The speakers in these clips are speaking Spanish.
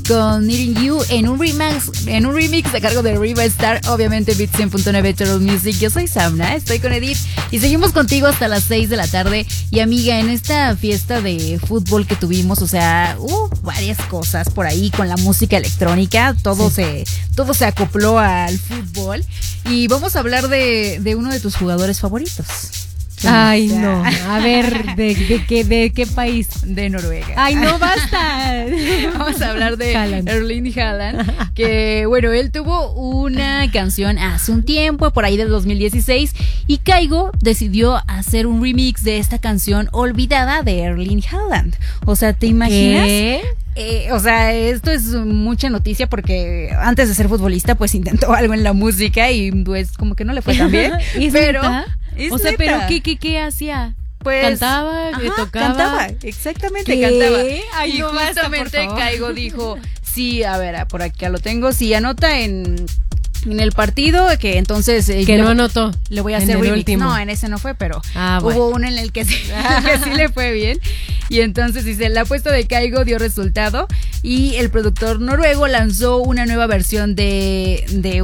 con Needing You en un remix a cargo de Riva Star, obviamente Beat 100.9 Total Music. Yo soy Samna, estoy con Edith y seguimos contigo hasta las 6 de la tarde. Y amiga, en esta fiesta de fútbol que tuvimos, o sea, varias cosas por ahí con la música electrónica, todo se acopló al fútbol. Y vamos a hablar de uno de tus jugadores favoritos. Ay, no. A ver, ¿de qué país? De Noruega. Ay, no, basta. Vamos a hablar de Erling Haaland, que bueno, él tuvo una canción hace un tiempo, por ahí del 2016, y Kygo decidió hacer un remix de esta canción olvidada de Erling Haaland. O sea, ¿te imaginas? ¿Qué? O sea, esto es mucha noticia porque antes de ser futbolista pues intentó algo en la música y pues como que no le fue tan bien. Pero o sea, pero ¿qué hacía? Pues, cantaba, tocaba. Cantaba, exactamente, cantaba. Ay, y no, justamente Kygo dijo, sí, a ver, por acá lo tengo, sí, anota en el partido que entonces que no anotó, le voy a hacer remix. Último. No, en ese no fue, pero hubo uno en el que sí le fue bien. Y entonces dice, la apuesta de Kygo dio resultado y el productor noruego lanzó una nueva versión de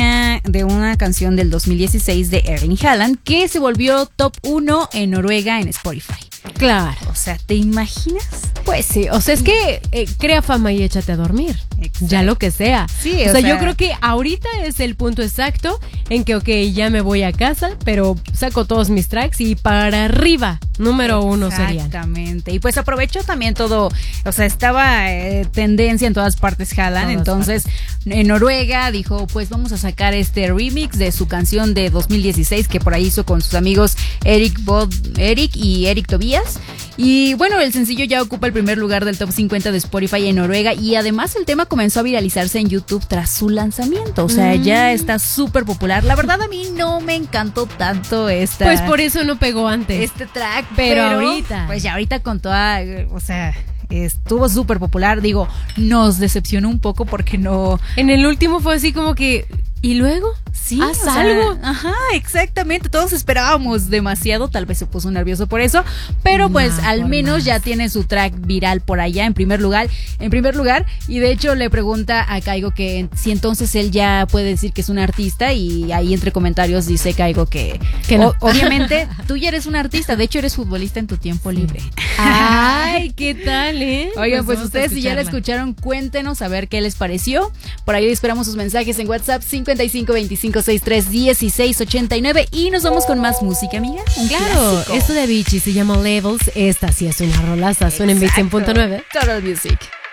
una canción del 2016 de Erling Haaland que se volvió top 1 en Noruega en Spotify. Claro. O sea, ¿te imaginas? Pues sí, o sea, es que crea fama y échate a dormir. Exacto. Ya lo que sea. Sí, o sea, yo creo que ahorita es el punto exacto en que, ya me voy a casa, pero saco todos mis tracks y para arriba, número 1 sería. Exactamente. Y pues aprovechó también todo, o sea, estaba tendencia en todas partes Haaland, entonces en Noruega dijo, pues vamos a sacar este remix de su canción de 2016 que por ahí hizo con sus amigos Eric y Eric Tobias. Y bueno, el sencillo ya ocupa el primer lugar del top 50 de Spotify en Noruega y además el tema comenzó a viralizarse en YouTube tras su lanzamiento, o sea, ya está súper popular. La verdad a mí no me encantó tanto pues por eso no pegó antes este track, pero ahorita pues ya ahorita con toda, o sea, estuvo súper popular. Digo, nos decepcionó un poco porque no, en el último fue así como que ¿y luego? Sí, haz algo. Ajá, exactamente. Todos esperábamos demasiado. Tal vez se puso nervioso por eso. Pero pues al menos ya tiene su track viral por allá en primer lugar. Y de hecho le pregunta a Kygo que si entonces él ya puede decir que es un artista. Y ahí entre comentarios dice Kygo que no. Obviamente tú ya eres un artista. De hecho eres futbolista en tu tiempo libre. Ay, ¿qué tal, Oigan, pues ustedes si ya la escucharon, cuéntenos a ver qué les pareció. Por ahí esperamos sus mensajes en WhatsApp 5525631689 y nos vamos con más música, amiga. Claro, esto de Avicii se llama Levels. Esta sí es una rolaza. Suena en Beat 100.9 Total Music.